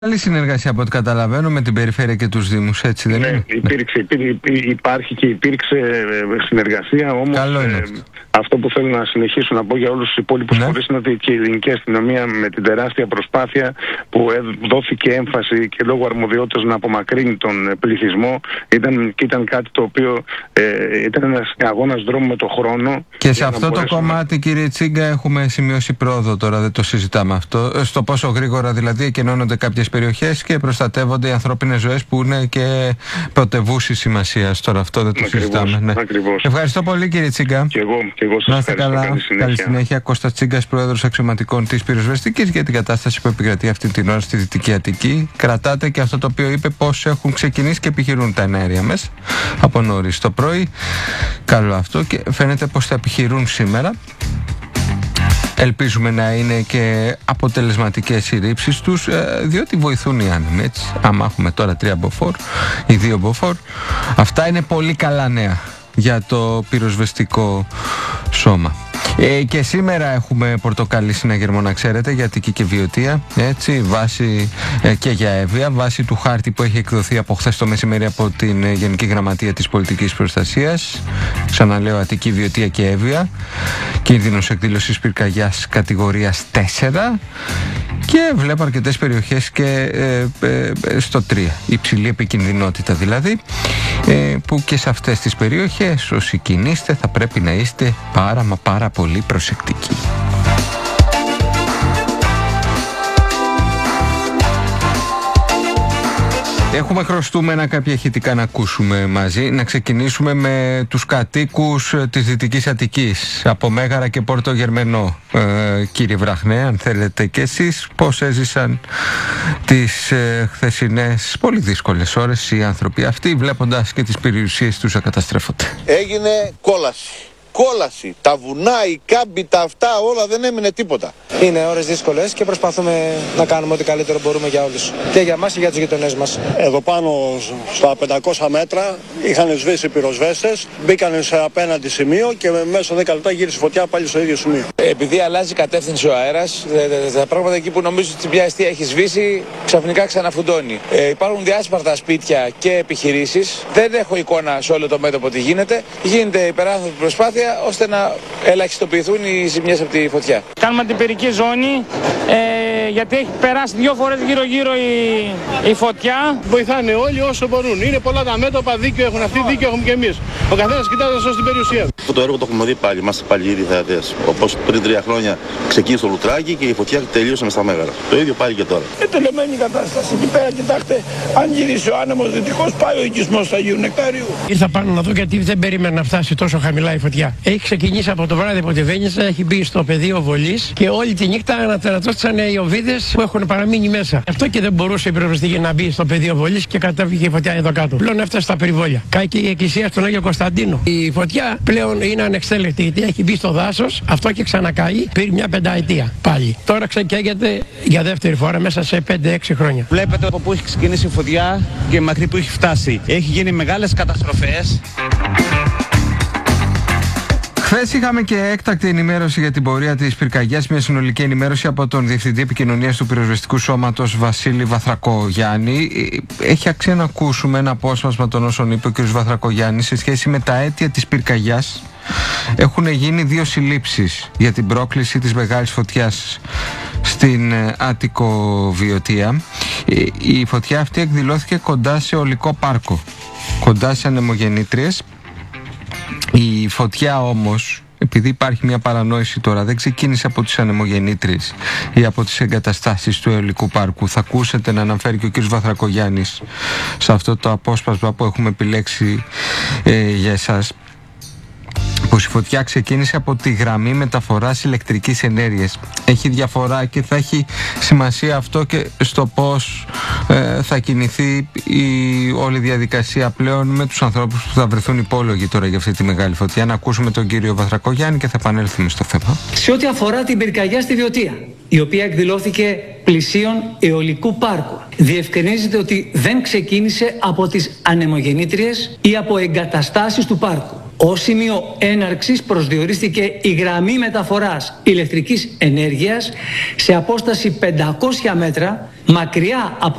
Καλή συνεργασία από ό,τι καταλαβαίνω με την περιφέρεια και τους Δήμους, έτσι δεν είναι? Υπάρχει και υπήρξε συνεργασία, όμως αυτό που θέλω να συνεχίσω να πω για όλους τους υπόλοιπους φορείς είναι ότι και η ελληνική αστυνομία με την τεράστια προσπάθεια που δόθηκε έμφαση και λόγω αρμοδιότητας να απομακρύνει τον πληθυσμό ήταν κάτι το οποίο ήταν ένας αγώνας δρόμου με το χρόνο. Και σε αυτό το κομμάτι, κύριε Τσίγκα, έχουμε σημειώσει πρόοδο τώρα, δεν το συζητάμε αυτό, στο πόσο γρήγορα δηλαδή εκενώνονται κάποιες περιοχές και προστατεύονται οι ανθρώπινες ζωές που είναι και πρωτευούσης σημασίας. Τώρα αυτό δεν το συζητάμε. Ναι. Ευχαριστώ πολύ, κύριε Τσίγκα. Και εγώ σας ευχαριστώ. Καλή συνέχεια. Κώστας Τσίγκας, πρόεδρος αξιωματικών της Πυροσβεστικής, για την κατάσταση που επικρατεί αυτή την ώρα στη Δυτική Αττική. Κρατάτε και αυτό το οποίο είπε, πώς έχουν ξεκινήσει και επιχειρούν τα εναέρια μέσα από νωρίς το πρωί. Καλό αυτό, και φαίνεται πως θα επιχειρούν σήμερα. Ελπίζουμε να είναι και αποτελεσματικές οι ρήψεις τους, διότι βοηθούν οι άνεμοι, έτσι. Άμα έχουμε τώρα 3 μποφόρ ή 2 μποφόρ, αυτά είναι πολύ καλά νέα για το πυροσβεστικό σώμα. Και σήμερα έχουμε πορτοκαλί συναγερμό, να ξέρετε, για Αττική και Βιωτία, έτσι, βάση και για Εύβοια, βάση του χάρτη που έχει εκδοθεί από χθες το μεσημέρι από την Γενική Γραμματεία της Πολιτικής Προστασίας. Ξαναλέω, Αττική, Βιωτία και Εύβοια. Κίνδυνος εκδήλωσης πυρκαγιάς κατηγορίας 4. Και βλέπω αρκετές περιοχές και στο 3. Υψηλή επικινδυνότητα δηλαδή, που και σε αυτές τις περιοχές όσοι κινείστε θα πρέπει να είστε πάρα πολύ προσεκτικοί. Έχουμε χρωστούμενα κάποια ηχητικά να ακούσουμε μαζί. Να ξεκινήσουμε με τους κατοίκους της Δυτικής Αττικής, από Μέγαρα και Πόρτο Γερμενό. Κύριε Βραχνέ, αν θέλετε και εσείς, πώς έζησαν τις χθεσινές πολύ δύσκολες ώρες οι άνθρωποι αυτοί, βλέποντας και τις περιουσίες τους να καταστρέφονται? Έγινε κόλαση. Τα βουνά, οι κάμποι, τα αυτά, όλα, δεν έμεινε τίποτα. Είναι ώρες δύσκολες και προσπαθούμε να κάνουμε ό,τι καλύτερο μπορούμε για όλους. Και για μας και για τους γειτονές μας. Εδώ πάνω στα 500 μέτρα είχαν σβήσει πυροσβέστες, μπήκαν σε απέναντι σημείο και μέσα 10 λεπτά γύρισε φωτιά πάλι στο ίδιο σημείο. Επειδή αλλάζει κατεύθυνση ο αέρας, τα πράγματα εκεί που νομίζω ότι μια αιστεία έχει σβήσει, ξαφνικά ξαναφουντώνει. Υπάρχουν διάσπαρτα σπίτια και επιχειρήσεις. Δεν έχω εικόνα σε όλο το μέτωπο τι γίνεται. Γίνεται υπεράνθρωπη προσπάθεια ώστε να ελαχιστοποιηθούν οι ζημιές από τη φωτιά. Κάνουμε την περική ζώνη, γιατί έχει περάσει 2 φορές γύρω-γύρω η φωτιά. Βοηθάνε όλοι όσο μπορούν. Είναι πολλά τα μέτωπα, δίκιο έχουν αυτοί, δίκιο έχουμε και εμείς. Ο καθένας κοιτάζει να σώσει την περιουσία. Αυτό το έργο το έχουμε δει πάλι, είμαστε πάλι ήδη θεατές. Όπως πριν 3 χρόνια ξεκίνησε το Λουτράκι και η φωτιά τελείωσε μες στα Μέγαρα. Το ίδιο πάλι και τώρα. Τελειωμένη κατάσταση. Εκεί πέρα, κοιτάξτε, αν γυρίσει ο άνεμος δυτικός, πάει ο οικισμός του Αγίου Νεκτάριου. Ήρθα πάνω να δω γιατί δεν περίμενα να φτάσει τόσο χαμηλά η φωτιά. Έχει ξεκινήσει από το βράδυ από τη Βέννησα, έχει μπει στο πεδίο βολής και όλη τη νύχτα ανατερατώθησαν οι οβίδες που έχουν παραμείνει μέσα. Αυτό και δεν μπορούσε η πυροσβεστική να μπει στο πεδίο βολής και κατέβηκε η φωτιά εδώ κάτω. Πλέον έφτασε στα περιβόλια. Κάει η εκκλησία στον Άγιο Κωνσταντίνο. Η φωτιά πλέον είναι ανεξέλεκτη γιατί έχει μπει στο δάσος, αυτό και ξανακάει πριν μια 5ετία πάλι. Τώρα ξεκαίγεται για δεύτερη φορά μέσα σε 5-6 χρόνια. Βλέπετε από πού έχει ξεκινήσει η φωτιά και μακρύ που έχει φτάσει. Έχει γίνει μεγάλες καταστροφές. Χθες είχαμε και έκτακτη ενημέρωση για την πορεία της πυρκαγιάς, μια συνολική ενημέρωση από τον Διευθυντή Επικοινωνίας του Πυροσβεστικού Σώματος, Βασίλη Βαθρακογιάννη. Έχει αξία να ακούσουμε ένα απόσπασμα των όσων είπε ο κ. Βαθρακογιάννης σε σχέση με τα αίτια της πυρκαγιάς. Έχουν γίνει 2 συλλήψεις για την πρόκληση της μεγάλης φωτιάς στην Άττικο-Βιωτία. Η φωτιά αυτή εκδηλώθηκε κοντά σε ολικό πάρκο, κοντά σε ανεμογεννήτριες. Η φωτιά όμως, επειδή υπάρχει μια παρανόηση τώρα, δεν ξεκίνησε από τις ανεμογεννήτριες ή από τις εγκαταστάσεις του αιωλικού πάρκου. Θα ακούσετε να αναφέρει και ο κ. Βαθρακογιάννης σε αυτό το απόσπασμα που έχουμε επιλέξει για εσάς, πως η φωτιά ξεκίνησε από τη γραμμή μεταφοράς ηλεκτρικής ενέργειας. Έχει διαφορά και θα έχει σημασία αυτό και στο πώς θα κινηθεί όλη η διαδικασία πλέον με τους ανθρώπους που θα βρεθούν υπόλογοι τώρα για αυτή τη μεγάλη φωτιά. Να ακούσουμε τον κύριο Βαθρακογιάννη και θα επανέλθουμε στο θέμα. Σε ό,τι αφορά την πυρκαγιά στη Βιωτία, η οποία εκδηλώθηκε πλησίον αιωλικού πάρκου, διευκρινίζεται ότι δεν ξεκίνησε από τις ανεμογεννήτριες ή από εγκαταστάσεις του πάρκου. Ως σημείο έναρξης προσδιορίστηκε η γραμμή μεταφοράς ηλεκτρικής ενέργειας σε απόσταση 500 μέτρα μακριά από